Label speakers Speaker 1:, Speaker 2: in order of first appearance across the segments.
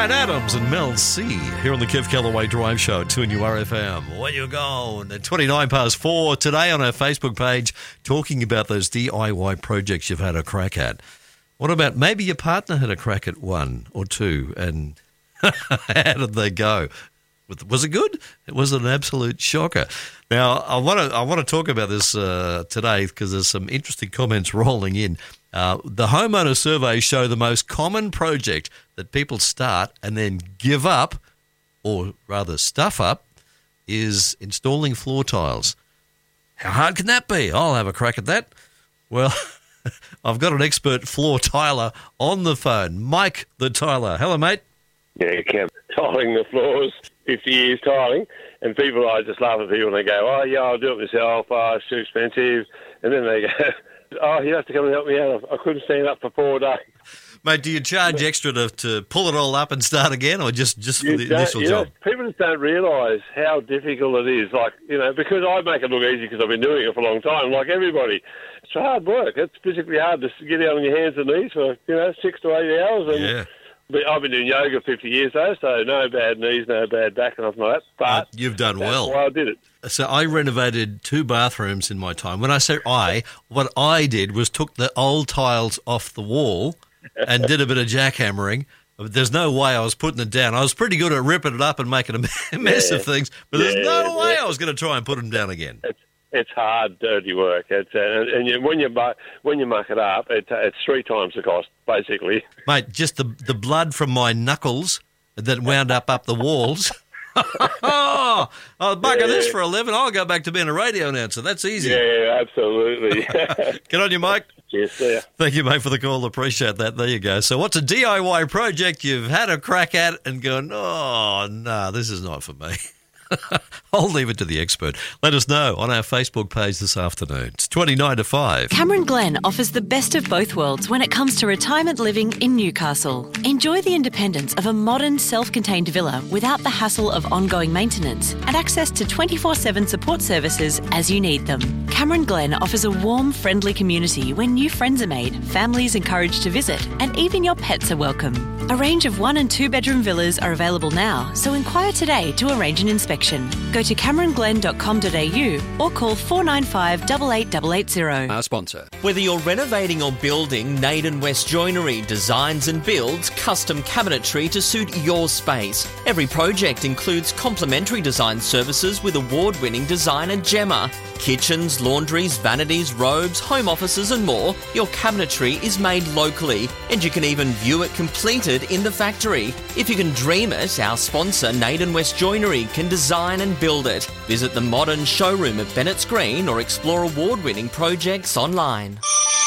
Speaker 1: Bryan Adams and Mel C here on the Kev Callaway Drive Show at 2NURFM. Where you going? At 4 today on our Facebook page, talking about those DIY projects you've had a crack at. What about maybe your partner had a crack at one or two, and how did they go? Was it good? It was an absolute shocker. Now, I want to talk about this today because there's some interesting comments rolling in. The homeowner surveys show the most common project that people start and then give up, or rather stuff up, is installing floor tiles. How hard can that be? I'll have a crack at that. Well, I've got an expert floor tiler on the phone, Mike the Tiler. Hello, mate.
Speaker 2: Yeah, Kev, tiling the floors, 50 years tiling, and people, I just laugh at people and they go, oh, yeah, I'll do it myself, it's too expensive. And then they go, oh, you have to come and help me out. I couldn't stand up for 4 days.
Speaker 1: Mate, do you charge extra to pull it all up and start again, or just for the initial job?
Speaker 2: People just don't realise how difficult it is. Like, because I make it look easy because I've been doing it for a long time, like everybody. It's hard work. It's physically hard to get out on your hands and knees for, 6 to 8 hours. And
Speaker 1: yeah.
Speaker 2: But I've been doing yoga 50 years, though, so no bad knees, no bad back, nothing like that. But
Speaker 1: you've done well.
Speaker 2: That's why I did it.
Speaker 1: So I renovated 2 bathrooms in my time. When I say what I did was took the old tiles off the wall and did a bit of jackhammering. There's no way I was putting it down. I was pretty good at ripping it up and making a mess of things, but there's no way I was going to try and put them down again.
Speaker 2: It's hard, dirty work. It's when you muck it up, it's 3 times the cost, basically.
Speaker 1: Mate, just the blood from my knuckles that wound up the walls. I'll bugger this for a living. I'll go back to being a radio announcer. That's easy.
Speaker 2: Yeah, absolutely.
Speaker 1: Good on you, Mike.
Speaker 2: Yes, yeah.
Speaker 1: Thank you, mate, for the call. Appreciate that. There you go. So what's a DIY project you've had a crack at and gone, oh, no, this is not for me? I'll leave it to the expert. Let us know on our Facebook page this afternoon. It's 29 to 5.
Speaker 3: Cameron Glen offers the best of both worlds when it comes to retirement living in Newcastle. Enjoy the independence of a modern, self-contained villa without the hassle of ongoing maintenance and access to 24/7 support services as you need them. Cameron Glen offers a warm, friendly community where new friends are made, families encouraged to visit, and even your pets are welcome. A range of 1- and 2-bedroom villas are available now, so inquire today to arrange an inspection. Go to cameronglen.com.au or call 495 88880.
Speaker 4: Our sponsor. Whether you're renovating or building, Naden West Joinery designs and builds custom cabinetry to suit your space. Every project includes complimentary design services with award-winning designer Gemma. Kitchens, laundries, vanities, robes, home offices and more. Your cabinetry is made locally and you can even view it completed in the factory. If you can dream it, our sponsor Naden West Joinery can design and build it. Visit the modern showroom at Bennett's Green or explore award-winning projects online.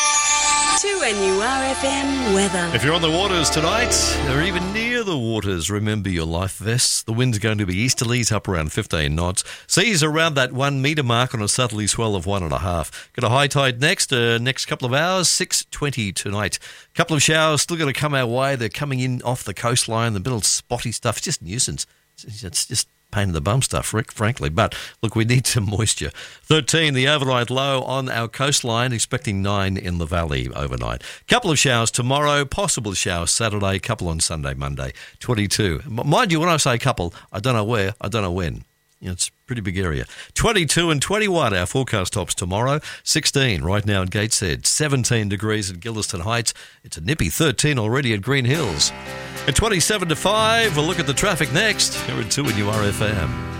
Speaker 3: 2NURFM weather.
Speaker 1: If you're on the waters tonight, or even near the waters, remember your life vests. The wind's going to be easterlies up around 15 knots. Seas around that 1 metre mark on a southerly swell of 1.5. Got a high tide next couple of hours, 6:20 tonight. Couple of showers still going to come our way. They're coming in off the coastline, the little spotty stuff. It's just nuisance. It's just pain in the bum stuff, frankly. But, look, we need some moisture. 13, the overnight low on our coastline, expecting 9 in the valley overnight. Couple of showers tomorrow, possible showers Saturday, couple on Sunday, Monday, 22. Mind you, when I say couple, I don't know where, I don't know when. It's a pretty big area. 22 and 21, our forecast tops tomorrow. 16 right now at Gateshead. 17 degrees at Gilderston Heights. It's a nippy 13 already at Green Hills. At 27 to 5, we'll look at the traffic next here at 2NURFM.